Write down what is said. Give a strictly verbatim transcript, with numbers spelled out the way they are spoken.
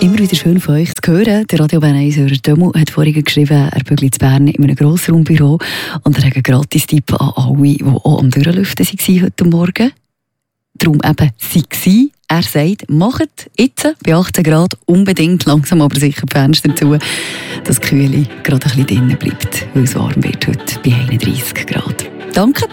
Immer wieder schön von euch zu hören. Der Radio Bern eins Hörer Dömu hat vorhin geschrieben, er bügelt in Bern in einem Grossraumbüro und er hat einen Gratis-Tipp an alle, die auch am Durchlüften waren heute Morgen. Darum eben sie. Er sagt, macht jetzt bei achtzehn Grad unbedingt langsam aber sicher die Fenster zu, dass die Kühle gerade ein bisschen drinnen bleibt, weil es warm wird heute bei einunddreissig Grad. Danke.